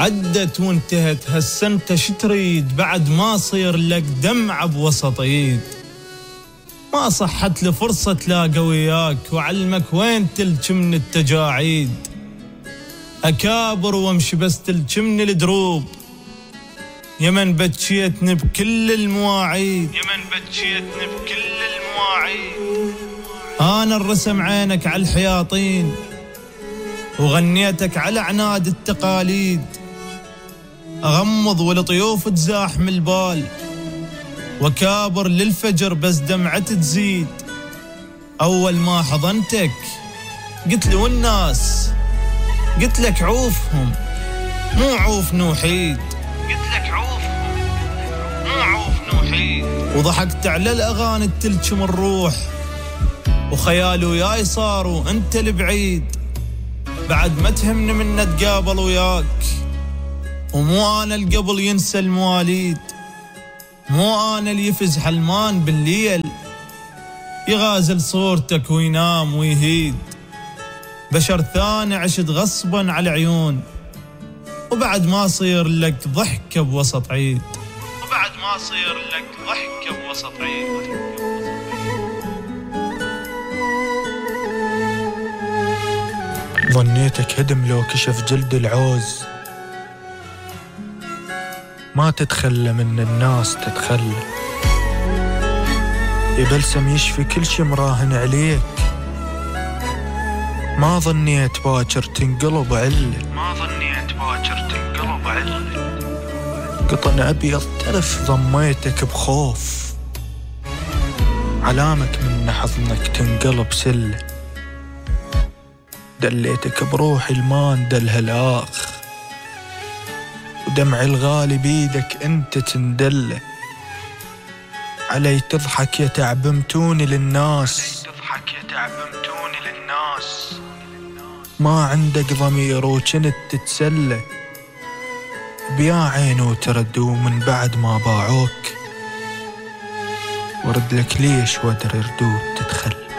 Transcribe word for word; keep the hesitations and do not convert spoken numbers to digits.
عدت وانتهت هالسنة شتريد بعد ما صير لك دمعة بوسط عيد. ما صحت لفرصة تلاقى وياك وعلمك وين تلك من التجاعيد. أكابر وامشي بس تلك من الدروب يمن بتشيتني بكل المواعيد. يمن بتشيتني بكل المواعيد. أنا الرسم عينك على الحياطين وغنيتك على عناد التقاليد. أغمض والطيوف تزاحم البال وكابر للفجر بس دمعت تزيد. أول ما حضنتك قلت لي والناس قلت لك عوفهم مو عوف نوحيد. قلت لك عوفهم مو عوف نوحيد. وضحكت على الأغاني التلجم الروح وخيال وياي صاروا أنت البعيد. بعد ما تهمني من نتقابل وياك ومو أنا القبل ينسى المواليد. مو أنا اللي يفز حلمان بالليل يغازل صورتك وينام ويهيد. بشر ثاني عشت غصبا على عيون وبعد ما صير لك ضحكة بوسط عيد. وبعد ما صير لك ضحكة بوسط عيد. ظنيتك هدم لو كشف جلد العوز. ما تتخلى من الناس تتخلى. يبلسم يشفي كل شي مراهن عليك. ما ظنيت باكر تنقلب علة. ما ظنيت باكر تنقلب علة. قطن أبيض تعرف ضميتك بخوف. علامك من حضنك تنقلب سلة. دليتك بروحي المان دلها الآخ ودمع الغالي بيدك انت تندله. علي تضحك يا تعبمتوني للناس. علي تضحك يا تعبمتوني للناس. ما عندك ضمير وكنت تتسلى. بيا عين وتردوا من بعد ما باعوك. ورد لك ليش ودر ردود تتخلى.